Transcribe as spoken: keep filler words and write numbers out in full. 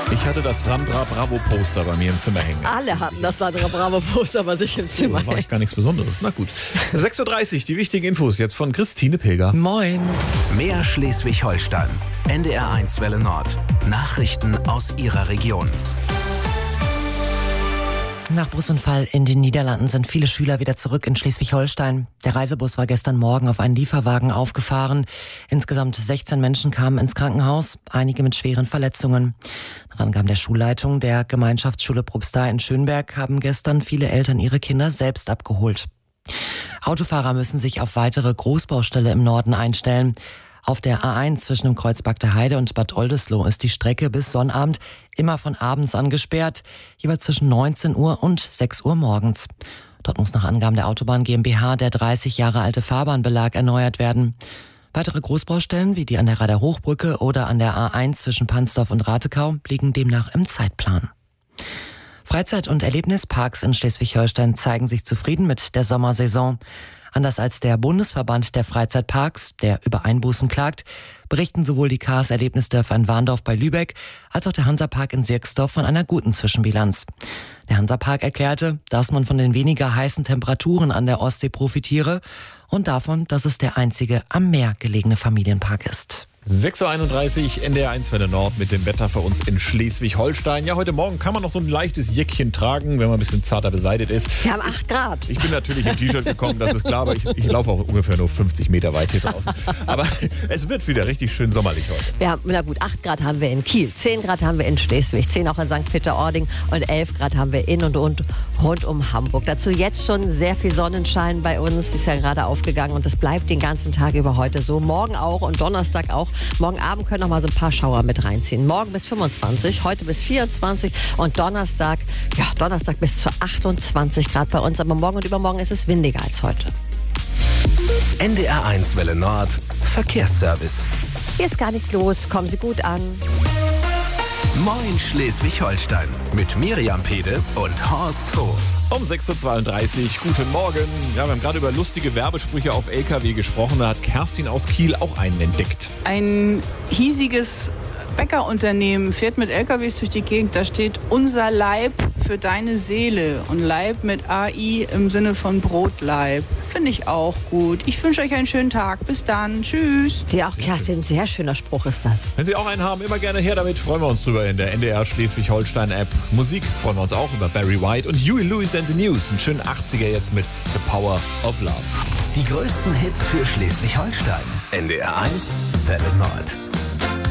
Ich hatte das Sandra Bravo Poster bei mir im Zimmer hängen. Alle hatten das Sandra Bravo Poster bei sich im Zimmer Da war ich gar nichts Besonderes. Na gut. sechs Uhr dreißig, die wichtigen Infos jetzt von Christine Pilger. Moin. Mehr Schleswig-Holstein. N D R eins Welle Nord. Nachrichten aus Ihrer Region. Nach Busunfall in den Niederlanden sind viele Schüler wieder zurück in Schleswig-Holstein. Der Reisebus war gestern Morgen auf einen Lieferwagen aufgefahren. Insgesamt sechzehn Menschen kamen ins Krankenhaus, einige mit schweren Verletzungen. Nach Angaben der Schulleitung der Gemeinschaftsschule Probstei in Schönberg haben gestern viele Eltern ihre Kinder selbst abgeholt. Autofahrer müssen sich auf weitere Großbaustelle im Norden einstellen. Auf der A eins zwischen dem Kreuz Bagde Heide und Bad Oldesloe ist die Strecke bis Sonnabend immer von abends an gesperrt, jeweils zwischen neunzehn Uhr und sechs Uhr morgens. Dort muss nach Angaben der Autobahn GmbH der dreißig Jahre alte Fahrbahnbelag erneuert werden. Weitere Großbaustellen wie die an der Rader Hochbrücke oder an der A eins zwischen Pansdorf und Ratekau liegen demnach im Zeitplan. Freizeit- und Erlebnisparks in Schleswig-Holstein zeigen sich zufrieden mit der Sommersaison. Anders als der Bundesverband der Freizeitparks, der über Einbußen klagt, berichten sowohl die K A S Erlebnisdörfer in Warndorf bei Lübeck als auch der Hansapark in Sierksdorf von einer guten Zwischenbilanz. Der Hansapark erklärte, dass man von den weniger heißen Temperaturen an der Ostsee profitiere und davon, dass es der einzige am Meer gelegene Familienpark ist. sechs Uhr einunddreißig, N D R eins Welle Nord mit dem Wetter für uns in Schleswig-Holstein. Ja, heute Morgen kann man noch so ein leichtes Jäckchen tragen, wenn man ein bisschen zarter beseitigt ist. Wir haben acht Grad. Ich bin natürlich im T-Shirt gekommen, das ist klar, aber ich, ich laufe auch ungefähr nur fünfzig Meter weit hier draußen. Aber es wird wieder richtig schön sommerlich heute. Wir haben, na gut, acht Grad haben wir in Kiel, zehn Grad haben wir in Schleswig, zehn auch in Sankt Peter-Ording und elf Grad haben wir in und, und rund um Hamburg. Dazu jetzt schon sehr viel Sonnenschein bei uns, ist ja gerade aufgegangen und es bleibt den ganzen Tag über heute so. Morgen auch und Donnerstag auch. Morgen Abend können noch mal so ein paar Schauer mit reinziehen. Morgen bis fünfundzwanzig, heute bis vierundzwanzig und Donnerstag, ja, Donnerstag bis zu achtundzwanzig Grad bei uns. Aber morgen und übermorgen ist es windiger als heute. N D R eins Welle Nord. Verkehrsservice. Hier ist gar nichts los. Kommen Sie gut an. Moin Schleswig-Holstein. Mit Miriam Pede und Horst Hof. Um sechs Uhr zweiunddreißig, guten Morgen. Ja, wir haben gerade über lustige Werbesprüche auf L K W gesprochen. Da hat Kerstin aus Kiel auch einen entdeckt. Ein hiesiges Bäckerunternehmen fährt mit L K Ws durch die Gegend. Da steht unser Leib für deine Seele. Und Leib mit A I im Sinne von Brotleib. Finde ich auch gut. Ich wünsche euch einen schönen Tag. Bis dann. Tschüss. Ja, auch Kerstin, sehr schöner Spruch ist das. Wenn Sie auch einen haben, immer gerne her damit. Freuen wir uns drüber in der N D R Schleswig-Holstein-App. Musik freuen wir uns auch über Barry White und Huey Lewis and the News. Einen schönen achtziger jetzt mit The Power of Love. Die größten Hits für Schleswig-Holstein. N D R eins Welle Nord.